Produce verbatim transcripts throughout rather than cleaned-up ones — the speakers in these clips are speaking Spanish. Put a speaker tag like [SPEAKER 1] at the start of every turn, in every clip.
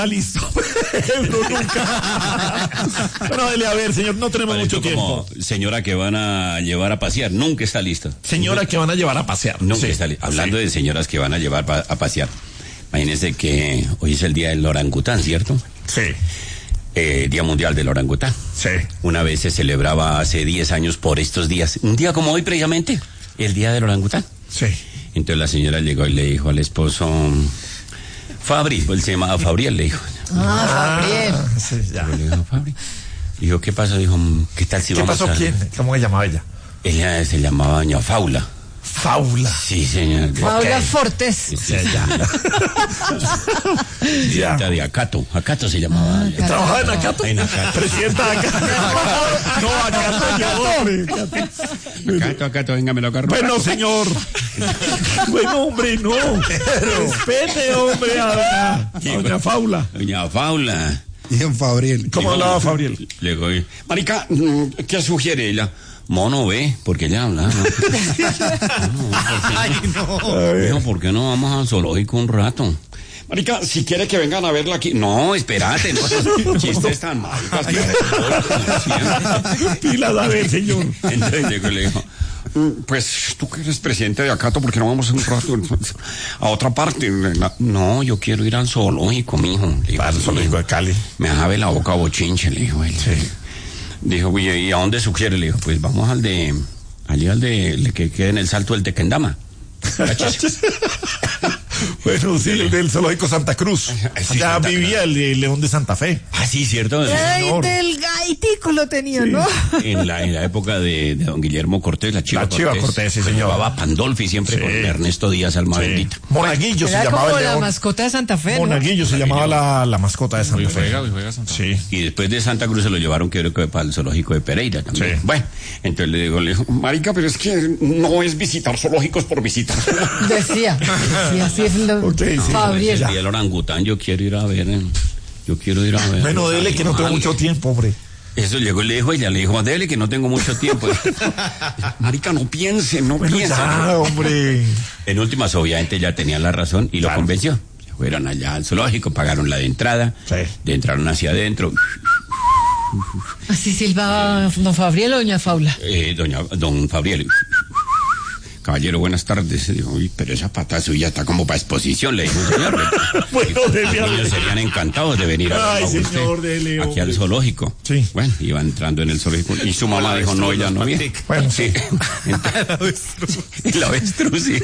[SPEAKER 1] listo. Euro nunca. Bueno, dele a ver, señor, no tenemos
[SPEAKER 2] Parece
[SPEAKER 1] mucho tiempo.
[SPEAKER 2] como señora que van a llevar a pasear, nunca está lista.
[SPEAKER 1] Señora que van a llevar a pasear.
[SPEAKER 2] Nunca
[SPEAKER 1] Sí.
[SPEAKER 2] está lista. Hablando
[SPEAKER 1] Sí.
[SPEAKER 2] de señoras que van a llevar pa- a pasear. Imagínense que hoy es el día del orangután, ¿cierto?
[SPEAKER 1] Sí,
[SPEAKER 2] Eh, Día Mundial del Orangután.
[SPEAKER 1] sí.
[SPEAKER 2] Una vez se celebraba hace diez años por estos días. Un día como hoy precisamente, el Día del Orangután.
[SPEAKER 1] Sí.
[SPEAKER 2] Entonces la señora llegó y le dijo al esposo, Fabri, él se llamaba Fabriel, le dijo.
[SPEAKER 3] Ah, Fabriel.
[SPEAKER 1] Ah, sí, ya.
[SPEAKER 2] Le dijo, Fabri. Dijo, ¿qué pasó? Dijo, ¿qué tal si
[SPEAKER 1] ¿Qué
[SPEAKER 2] vamos
[SPEAKER 1] pasó?
[SPEAKER 2] a...?
[SPEAKER 1] ¿Quién? ¿Cómo se llamaba ella?
[SPEAKER 2] Ella se llamaba doña Faula.
[SPEAKER 1] Faula.
[SPEAKER 2] Sí, señor.
[SPEAKER 3] Paula
[SPEAKER 1] Ok.
[SPEAKER 3] Fortes.
[SPEAKER 2] Sí, sí, ya.
[SPEAKER 1] Ya.
[SPEAKER 2] Presidenta de Acato. Acato se llamaba.
[SPEAKER 3] Ah,
[SPEAKER 1] ¿Trabajaba en Acato?
[SPEAKER 2] En Acato.
[SPEAKER 1] Presidenta de Acato. No, Acato yo, hombre. Acato.
[SPEAKER 2] Acato, Acato, venga, me lo agarro.
[SPEAKER 1] Bueno, señor. Bueno, hombre, no. Respete, hombre, a doña, a doña Faula.
[SPEAKER 2] Doña Faula.
[SPEAKER 4] Bien, Fabriel.
[SPEAKER 1] ¿Cómo hablaba Fabriel?
[SPEAKER 2] Le digo, marica, ¿qué sugiere ella? Mono, ve, porque ella habla. ¿No?
[SPEAKER 4] Ay, no.
[SPEAKER 2] Dijo, ¿por qué no vamos al zoológico un rato? Marica, si quiere que vengan a verla aquí. No, espérate, no. Chistes tan maricas.
[SPEAKER 1] Pilas, a ver, señor.
[SPEAKER 2] Entonces llegó y le dijo, pues tú que eres presidente de Acato, ¿por qué no vamos un rato a otra parte? No, yo quiero ir al zoológico, mijo. Le digo,
[SPEAKER 1] Para el zoológico de Cali.
[SPEAKER 2] me abre la boca bochinche, le dijo él.
[SPEAKER 1] Sí.
[SPEAKER 2] Dijo, oye, ¿y a dónde sugiere? Le dijo, pues vamos al de, allí al de, el que queda en el Salto del Tequendama.
[SPEAKER 1] Bueno, sí, el del zoológico Santa Cruz.
[SPEAKER 2] Sí,
[SPEAKER 1] Allá
[SPEAKER 2] Santa
[SPEAKER 1] vivía el de León de Santa Fe.
[SPEAKER 2] Ah, sí, cierto.
[SPEAKER 3] Ay,
[SPEAKER 1] señor.
[SPEAKER 3] del gaitico lo tenía, ¿no?
[SPEAKER 2] En la, en la época de, de don Guillermo Cortés, la Chiva
[SPEAKER 1] La Chiva Cortés, sí,
[SPEAKER 2] se
[SPEAKER 1] señor.
[SPEAKER 2] llamaba Pandolfi siempre
[SPEAKER 1] Sí.
[SPEAKER 2] con Ernesto Díaz Alma
[SPEAKER 1] Sí.
[SPEAKER 2] Bendita.
[SPEAKER 1] Monaguillo se
[SPEAKER 3] Era
[SPEAKER 1] llamaba
[SPEAKER 3] como
[SPEAKER 1] el
[SPEAKER 3] la
[SPEAKER 1] león.
[SPEAKER 3] mascota de Santa Fe, ¿no?
[SPEAKER 1] Monaguillo se llamaba la, la mascota de Santa Fe. Sí.
[SPEAKER 2] Y después de Santa Cruz se lo llevaron, creo que para el zoológico de Pereira también.
[SPEAKER 1] Sí.
[SPEAKER 2] Bueno, entonces le digo, le digo, marica, pero es que no es visitar zoológicos por visitar.
[SPEAKER 3] Decía, decía, así es lo
[SPEAKER 1] Ok, sí.
[SPEAKER 3] Fabriel.
[SPEAKER 2] El día del orangután, yo quiero ir a ver, eh, yo quiero ir a ver.
[SPEAKER 1] Bueno, dele que no tengo mucho tiempo, hombre.
[SPEAKER 2] Eso llegó y le dijo ella, le dijo, dele que no tengo mucho tiempo. Marica, no piense, no
[SPEAKER 1] Bueno,
[SPEAKER 2] piense.
[SPEAKER 1] ya, hombre.
[SPEAKER 2] En últimas, obviamente, ya tenían la razón y lo
[SPEAKER 1] Claro.
[SPEAKER 2] convenció. Se fueron allá al zoológico, pagaron la de entrada,
[SPEAKER 1] Sí.
[SPEAKER 2] de entraron hacia adentro.
[SPEAKER 3] Así silbaba don Fabriel o doña Faula.
[SPEAKER 2] Eh, doña, don Fabriel. Caballero, buenas tardes. Digo, uy, pero esa pata suya está como para exposición, le dijo un señor.
[SPEAKER 1] Bueno, dele a
[SPEAKER 2] Los niños
[SPEAKER 1] ver.
[SPEAKER 2] serían encantados de venir a
[SPEAKER 1] Ay,
[SPEAKER 2] a usted,
[SPEAKER 1] señor, dele,
[SPEAKER 2] aquí
[SPEAKER 1] hombre.
[SPEAKER 2] al zoológico.
[SPEAKER 1] Sí.
[SPEAKER 2] Bueno, iba entrando en el zoológico y su mamá dijo, no, ella no viene.
[SPEAKER 1] Bueno, sí.
[SPEAKER 2] El avestruz, sí.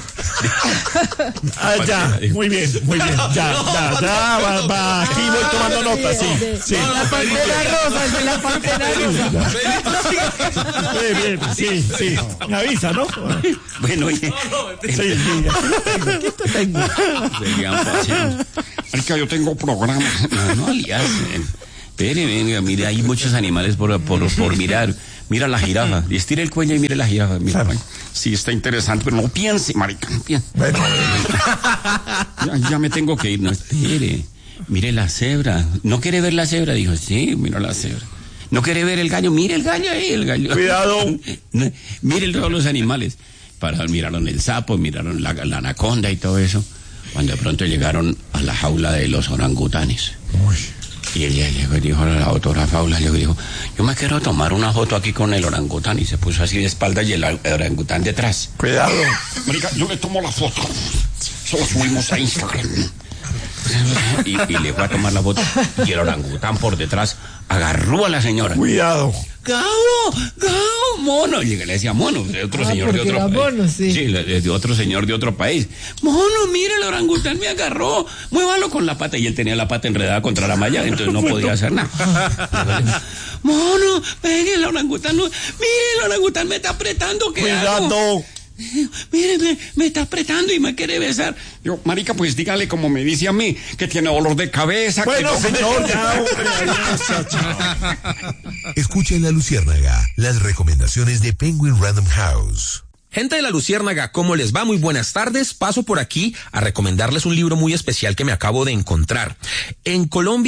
[SPEAKER 1] Ah, ya, muy bien, muy bien. Ya, ya, ya, va, va. Aquí voy tomando nota, sí. Sí.
[SPEAKER 3] La pantera rosa, el de la pantera rosa.
[SPEAKER 1] Bien, bien, sí, sí. Me avisa, ¿no?
[SPEAKER 2] Bueno, oye,
[SPEAKER 1] Sí, sí, aquí lo tengo, aquí lo tengo.
[SPEAKER 2] seguían paseando. Marica, yo tengo programa. No, no, Elías, eh, espere, venga, mire, hay muchos animales por, por, por mirar. Mira la jirafa, estira el cuello y mire la jirafa. Mira,
[SPEAKER 1] Claro.
[SPEAKER 2] sí, está interesante, pero no piense, marica, no piense.
[SPEAKER 1] Bueno,
[SPEAKER 2] Ya, ya me tengo que ir, no, espere. Mire la cebra. ¿No quiere ver la cebra? Dijo, sí, mira la cebra. ¿No quiere ver el gallo? Mire el gallo ahí, el gallo.
[SPEAKER 1] Cuidado.
[SPEAKER 2] No, mire todos los animales. Para, miraron el sapo, miraron la, la anaconda y todo eso. Cuando de pronto llegaron a la jaula de los orangutanes.
[SPEAKER 1] uy,
[SPEAKER 2] Y ella llegó y dijo a la doctora Faula, le dijo, yo me quiero tomar una foto aquí con el orangután. Y se puso así de espalda y el orangután detrás.
[SPEAKER 1] cuidado.
[SPEAKER 2] Marica, yo le tomo la foto. Solo subimos a Instagram. Y, y le fue a tomar la foto. Y el orangután por detrás agarró a la señora.
[SPEAKER 1] Cuidado.
[SPEAKER 2] ¡Gabo! ¡Gabo! ¡Mono! Y le decía mono, de otro
[SPEAKER 3] Ah,
[SPEAKER 2] señor de
[SPEAKER 3] porque
[SPEAKER 2] otro
[SPEAKER 3] era
[SPEAKER 2] país.
[SPEAKER 3] mono, sí.
[SPEAKER 2] Sí, le- de otro señor de otro país. ¡Mono, mire, el orangután me agarró! Muévalo con la pata. Y él tenía la pata enredada contra la malla, entonces no podía hacer nada. ¡Mono! ¡Venga, el orangután! No, ¡mire, el orangután me está apretando! ¿Qué hago?
[SPEAKER 1] Cuidado.
[SPEAKER 2] Mire, me, me está apretando y me quiere besar. Yo, marica, pues dígale como me dice a mí, que tiene dolor de cabeza.
[SPEAKER 1] Bueno,
[SPEAKER 2] que no-
[SPEAKER 1] señor, ya, hombre. Adiós, chao, chao.
[SPEAKER 5] Escucha en La Luciérnaga las recomendaciones de Penguin Random House.
[SPEAKER 6] Gente de La Luciérnaga, ¿cómo les va? Muy buenas tardes. Paso por aquí a recomendarles un libro muy especial que me acabo de encontrar. En Colombia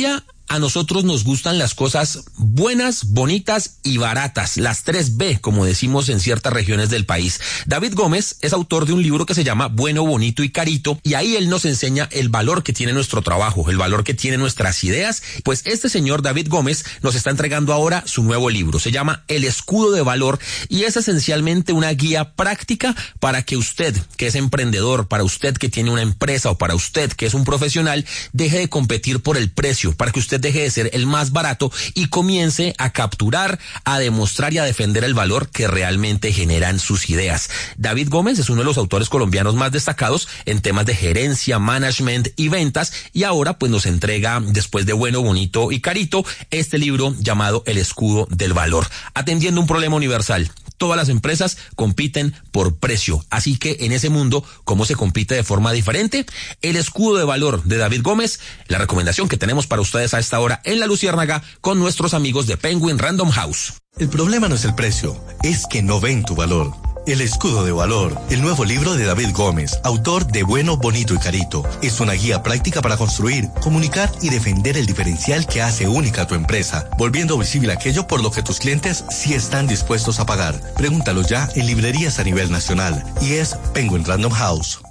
[SPEAKER 6] a nosotros nos gustan las cosas buenas, bonitas y baratas, las tres B, como decimos en ciertas regiones del país. David Gómez es autor de un libro que se llama Bueno, Bonito y Carito, y ahí él nos enseña el valor que tiene nuestro trabajo, el valor que tiene nuestras ideas. Pues este señor David Gómez nos está entregando ahora su nuevo libro, se llama El Escudo de Valor, y es esencialmente una guía práctica para que usted, que es emprendedor, para usted que tiene una empresa o para usted que es un profesional, deje de competir por el precio, para que usted deje de ser el más barato y comience a capturar, a demostrar y a defender el valor que realmente generan sus ideas. David Gómez es uno de los autores colombianos más destacados en temas de gerencia, management y ventas, y ahora pues nos entrega, después de Bueno, Bonito y Carito, este libro llamado El Escudo del Valor, atendiendo un problema universal. Todas las empresas compiten por precio, así que en ese mundo, ¿cómo se compite de forma diferente? El Escudo de Valor de David Gómez, la recomendación que tenemos para ustedes a esta hora en La Luciérnaga con nuestros amigos de Penguin Random House.
[SPEAKER 4] El problema no es el precio, es que no ven tu valor. El Escudo de Valor, el nuevo libro de David Gómez, autor de Bueno, Bonito y Carito, es una guía práctica para construir, comunicar y defender el diferencial que hace única a tu empresa, volviendo visible aquello por lo que tus clientes sí están dispuestos a pagar. Pregúntalo ya en librerías a nivel nacional, y es Penguin Random House.